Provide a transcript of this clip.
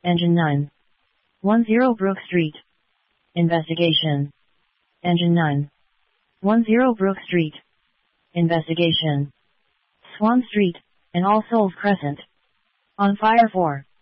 Engine 9. 10 Brook Street. Investigation. Engine 9. 10 Brook Street. Investigation. Swan Street, and All Souls Crescent. On fire for